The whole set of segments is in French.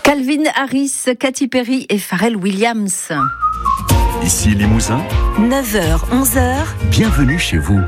Calvin Harris, Katy Perry et Pharrell Williams. Ici Limousin, 9h, 11h. bienvenue chez vous.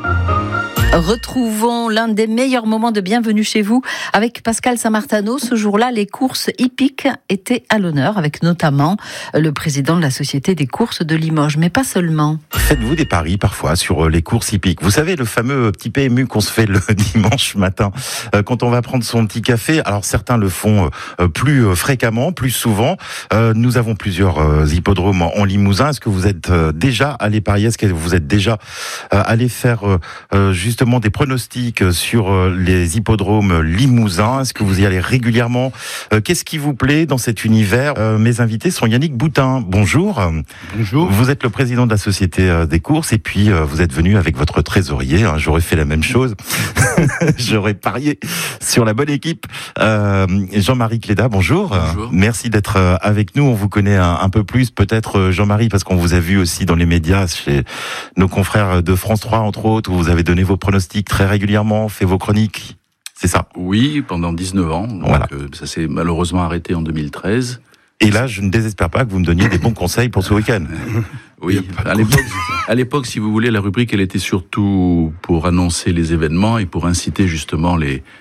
Retrouvons l'un des meilleurs moments de Bienvenue chez vous avec Pascal Saint-Martano. Ce jour-là, les courses hippiques étaient à l'honneur, avec notamment le président de la Société des courses de Limoges, mais pas seulement. Faites-vous des paris parfois sur les courses hippiques? Vous savez, le fameux petit PMU qu'on se fait le dimanche matin quand on va prendre son petit café. Alors certains le font plus fréquemment, plus souvent. Nous avons plusieurs hippodromes en Limousin. Est-ce que vous êtes déjà allé parier? Est-ce que vous êtes déjà allé faire justement des pronostics sur les hippodromes limousins? Est-ce que vous y allez régulièrement? Qu'est-ce qui vous plaît dans cet univers? Mes invités sont Yannick Boutin. Bonjour. Bonjour. Vous êtes le président de la Société des courses et puis vous êtes venu avec votre trésorier. J'aurais fait la même chose. J'aurais parié sur la bonne équipe. Jean-Marie Cléda, bonjour. Bonjour. Merci d'être avec nous. On vous connaît un peu plus, peut-être Jean-Marie, parce qu'on vous a vu aussi dans les médias chez nos confrères de France 3, entre autres, où vous avez donné vos pronostics très régulièrement, fait vos chroniques. C'est ça? Oui, pendant 19 ans. Donc, voilà. Ça s'est malheureusement arrêté en 2013. Et là, je ne désespère pas que vous me donniez des bons conseils pour ce week-end. Oui, à l'époque, si vous voulez, la rubrique, elle était surtout pour annoncer les événements et pour inciter justement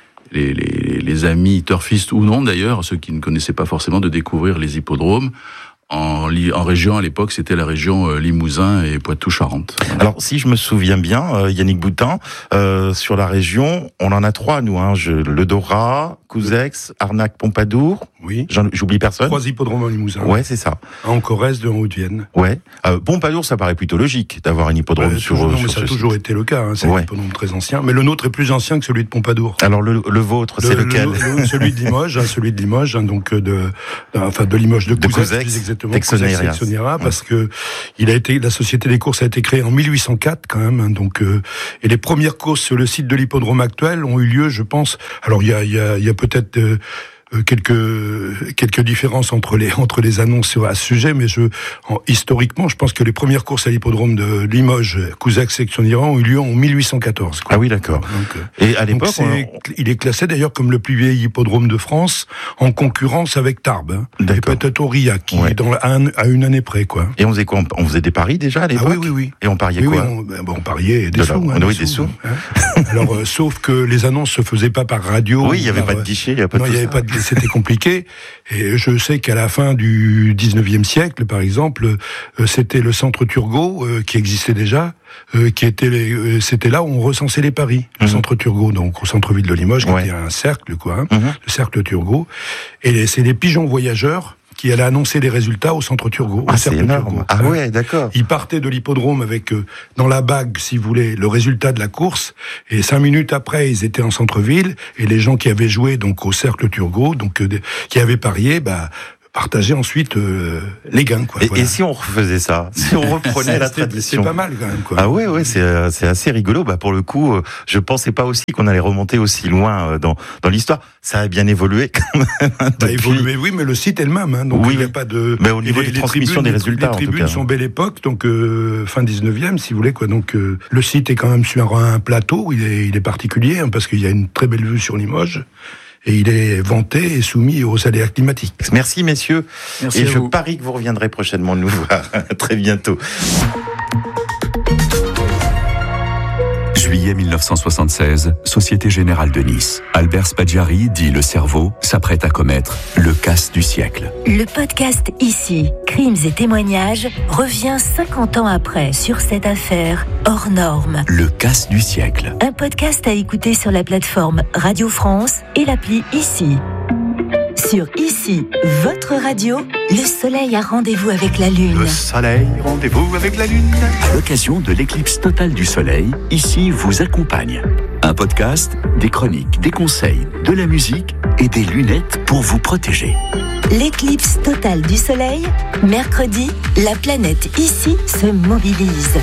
les amis turfistes ou non d'ailleurs, ceux qui ne connaissaient pas forcément, de découvrir les hippodromes. En région, à l'époque, c'était la région Limousin et Poitou-Charentes. Alors, si je me souviens bien, Yannick Boutin, sur la région, on en a 3, nous. Le Dora, Couzex, Arnac, Pompadour. Oui. J'oublie personne. 3 hippodromes en Limousin. Ouais, c'est ça. Un en Corrèze, 2 en Haute-Vienne. Ouais. Pompadour, ça paraît plutôt logique d'avoir un hippodrome sur non, mais sur ça a ce toujours site. été le cas. C'est un hippodrome très ancien. Mais le nôtre est plus ancien que celui de Pompadour. Alors, le vôtre, c'est lequel? Celui de Limoges, donc de Limoges, de Couzex, plus exactement. Texonera, parce que la Société des courses a été créée en 1804 quand même. Et les premières courses sur le site de l'hippodrome actuel ont eu lieu, je pense. Alors il y a peut-être quelques différences entre les annonces à ce sujet, mais historiquement, je pense que les premières courses à l'hippodrome de Limoges, Couzex, Texonera ont eu lieu en 1814. Ah oui, d'accord. Et à l'époque, il est classé d'ailleurs comme le plus vieil hippodrome de France, en concurrence avec Tarbes, et peut-être Aurillac, qui est à une année près, quoi. Et on faisait quoi? On faisait des paris déjà à l'époque? Oui. Et on pariait quoi? On pariait des sous. Des sous. Alors, sauf que les annonces se faisaient pas par radio. Oui, il y avait pas de guichet, il y avait pas de c'était compliqué. Et je sais qu'à la fin du 19e siècle, par exemple, c'était le centre Turgot, qui existait déjà, c'était là où on recensait les paris. Le centre Turgot, donc au centre-ville de Limoges, qui était un cercle, le cercle Turgot. Et c'est les pigeons voyageurs qui allait annoncer les résultats au centre Turgot. Ah, c'est énorme. Ah ouais, d'accord. Ils partaient de l'hippodrome avec, dans la bague, si vous voulez, le résultat de la course, et 5 minutes après, ils étaient en centre-ville, et les gens qui avaient joué, donc, au cercle Turgot, qui avaient parié, partager ensuite les gains, quoi. Et si on refaisait ça, si on reprenait la tradition, c'est pas mal quand même, quoi. Ah ouais, c'est assez rigolo. Pour le coup, je pensais pas aussi qu'on allait remonter aussi loin dans l'histoire. Ça a bien évolué quand même. Évolué, oui, mais le site est le même. Donc il n'y a pas de. Mais au niveau des transmissions des résultats, les tribunes sont belle époque, donc fin 19e, si vous voulez, quoi. Donc le site est quand même sur un plateau. Il est particulier parce qu'il y a une très belle vue sur Limoges. Et il est vanté et soumis aux aléas climatiques. Merci messieurs. Merci et à je vous. parie que vous reviendrez prochainement nous voir. Très bientôt. Juillet 1976, Société Générale de Nice. Albert Spaggiari, dit le cerveau, s'apprête à commettre le casse du siècle. Le podcast Ici, crimes et témoignages revient 50 ans après sur cette affaire hors norme. Le casse du siècle. Un podcast à écouter sur la plateforme Radio France et l'appli Ici. Sur Ici, votre radio, le soleil a rendez-vous avec la lune. Le soleil, rendez-vous avec la lune. À l'occasion de l'éclipse totale du soleil, Ici vous accompagne. Un podcast, des chroniques, des conseils, de la musique et des lunettes pour vous protéger. L'éclipse totale du soleil, mercredi, la planète Ici se mobilise.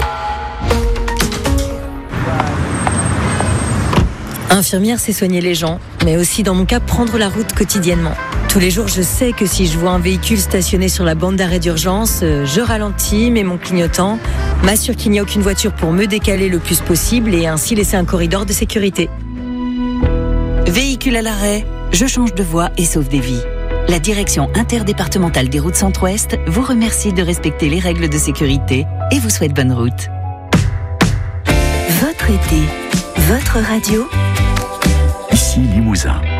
Infirmière, c'est soigner les gens, mais aussi dans mon cas, prendre la route quotidiennement. Tous les jours, je sais que si je vois un véhicule stationné sur la bande d'arrêt d'urgence, je ralentis, mets mon clignotant, m'assure qu'il n'y a aucune voiture pour me décaler le plus possible et ainsi laisser un corridor de sécurité. Véhicule à l'arrêt, je change de voie et sauve des vies. La Direction interdépartementale des routes Centre-Ouest vous remercie de respecter les règles de sécurité et vous souhaite bonne route. Votre été, votre radio. Ici Limousin.